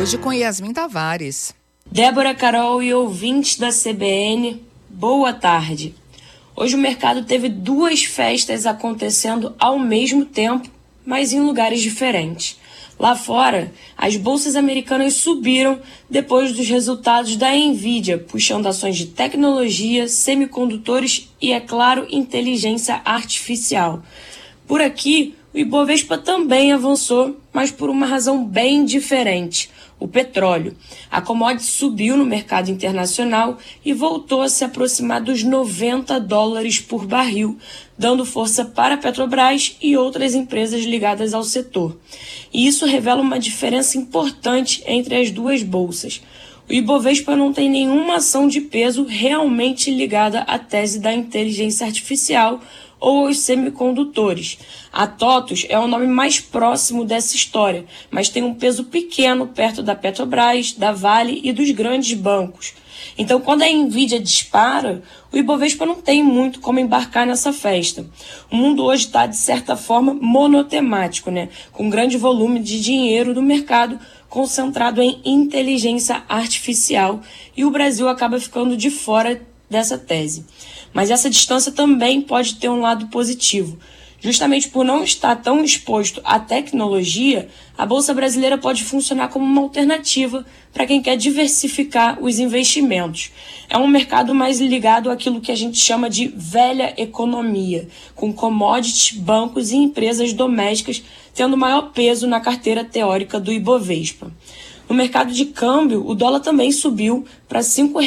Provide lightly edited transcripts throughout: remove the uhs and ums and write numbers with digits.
Tarde com Yasmin Tavares. Débora, Carol e ouvintes da CBN, boa tarde. Hoje o mercado teve 2 festas acontecendo ao mesmo tempo, mas em lugares diferentes. Lá fora, as bolsas americanas subiram depois dos resultados da Nvidia, puxando ações de tecnologia, semicondutores e, é claro, inteligência artificial. Por aqui, o Ibovespa também avançou, mas por uma razão bem diferente: o petróleo. A commodity subiu no mercado internacional e voltou a se aproximar dos $90 por barril, dando força para a Petrobras e outras empresas ligadas ao setor. E isso revela uma diferença importante entre as duas bolsas. O Ibovespa não tem nenhuma ação de peso realmente ligada à tese da inteligência artificial ou aos semicondutores. A TOTUS é o nome mais próximo dessa história, mas tem um peso pequeno perto da Petrobras, da Vale e dos grandes bancos. Então, quando a Nvidia dispara, o Ibovespa não tem muito como embarcar nessa festa. O mundo hoje está, de certa forma, monotemático, com grande volume de dinheiro do mercado concentrado em inteligência artificial, e o Brasil acaba ficando de fora dessa tese. Mas essa distância também pode ter um lado positivo. Justamente por não estar tão exposto à tecnologia, a Bolsa Brasileira pode funcionar como uma alternativa para quem quer diversificar os investimentos. É um mercado mais ligado àquilo que a gente chama de velha economia, com commodities, bancos e empresas domésticas tendo maior peso na carteira teórica do Ibovespa. No mercado de câmbio, o dólar também subiu para R$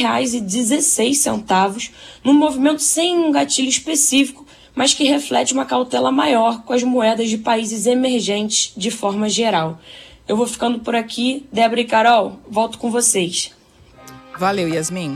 5,16, num movimento sem um gatilho específico, mas que reflete uma cautela maior com as moedas de países emergentes de forma geral. Eu vou ficando por aqui. Débora e Carol, volto com vocês. Valeu, Yasmin.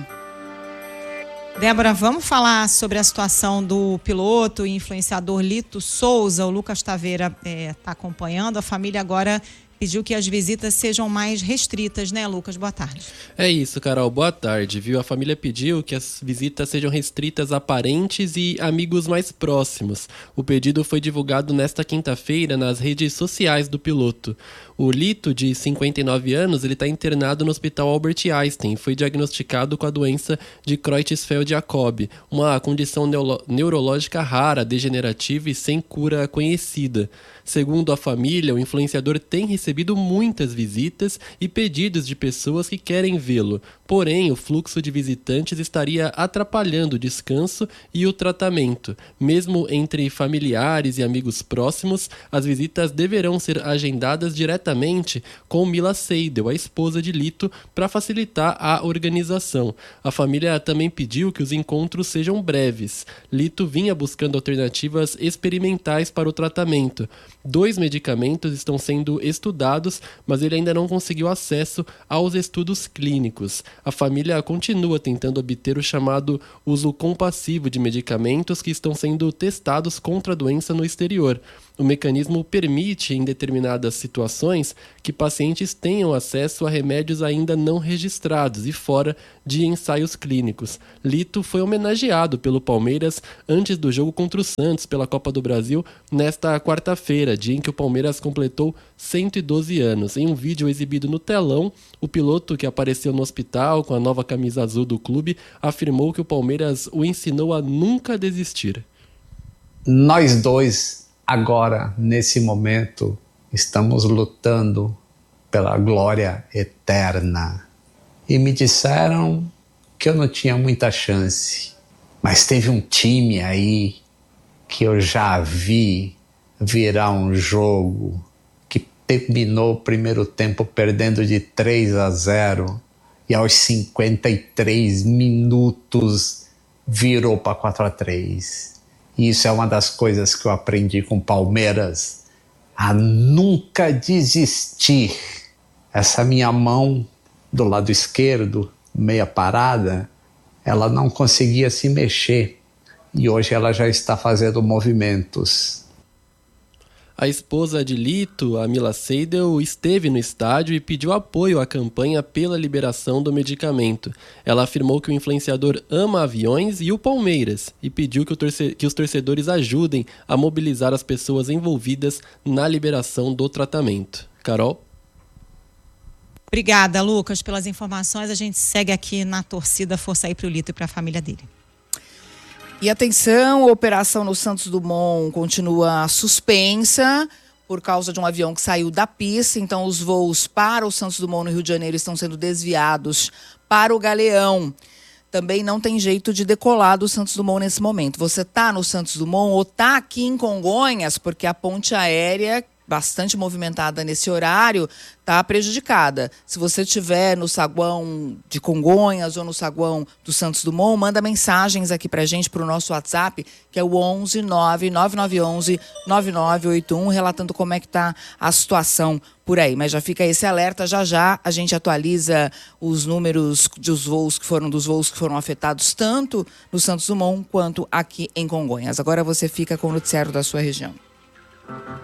Débora, vamos falar sobre a situação do piloto e influenciador Lito Souza. O Lucas Taveira está acompanhando. A família agora pediu que as visitas sejam mais restritas, né, Lucas? Boa tarde. É isso, Carol. Boa tarde, viu? A família pediu que as visitas sejam restritas a parentes e amigos mais próximos. O pedido foi divulgado nesta quinta-feira nas redes sociais do piloto. O Lito, de 59 anos, ele está internado no Hospital Albert Einstein e foi diagnosticado com a doença de Creutzfeldt-Jakob, uma condição neurológica rara, degenerativa e sem cura conhecida. Segundo a família, o influenciador tem recebido muitas visitas e pedidos de pessoas que querem vê-lo. Porém, o fluxo de visitantes estaria atrapalhando o descanso e o tratamento. Mesmo entre familiares e amigos próximos, as visitas deverão ser agendadas diretamente com Mila Seidel, a esposa de Lito, para facilitar a organização. A família também pediu que os encontros sejam breves. Lito vinha buscando alternativas experimentais para o tratamento. 2 medicamentos estão sendo estudados, mas ele ainda não conseguiu acesso aos estudos clínicos. A família continua tentando obter o chamado uso compassivo de medicamentos que estão sendo testados contra a doença no exterior. O mecanismo permite, em determinadas situações, que pacientes tenham acesso a remédios ainda não registrados e fora de ensaios clínicos. Lito foi homenageado pelo Palmeiras antes do jogo contra o Santos pela Copa do Brasil nesta quarta-feira, dia em que o Palmeiras completou 112 anos. Em um vídeo exibido no telão, o piloto, que apareceu no hospital com a nova camisa azul do clube, afirmou que o Palmeiras o ensinou a nunca desistir. Nós dois, agora, nesse momento, estamos lutando pela glória eterna. E me disseram que eu não tinha muita chance. Mas teve um time aí que eu já vi virar um jogo que terminou o primeiro tempo perdendo de 3-0 e aos 53 minutos virou para 4-3. E isso é uma das coisas que eu aprendi com o Palmeiras, a nunca desistir. Essa minha mão do lado esquerdo, meia parada, ela não conseguia se mexer e hoje ela já está fazendo movimentos. A esposa de Lito, a Mila Seidel, esteve no estádio e pediu apoio à campanha pela liberação do medicamento. Ela afirmou que o influenciador ama aviões e o Palmeiras e pediu que os torcedores ajudem a mobilizar as pessoas envolvidas na liberação do tratamento. Carol? Obrigada, Lucas, pelas informações. A gente segue aqui na torcida, força aí para o Lito e para a família dele. E atenção, a operação no Santos Dumont continua suspensa por causa de um avião que saiu da pista. Então, os voos para o Santos Dumont no Rio de Janeiro estão sendo desviados para o Galeão. Também não tem jeito de decolar do Santos Dumont nesse momento. Você está no Santos Dumont ou está aqui em Congonhas, porque a ponte aérea, bastante movimentada nesse horário, está prejudicada. Se você estiver no saguão de Congonhas ou no saguão do Santos Dumont, manda mensagens aqui pra gente, pro nosso WhatsApp, que é o 11 99911 9981, relatando como é que tá a situação por aí. Mas já fica esse alerta, já a gente atualiza os números dos voos que foram afetados tanto no Santos Dumont quanto aqui em Congonhas. Agora você fica com o noticiário da sua região.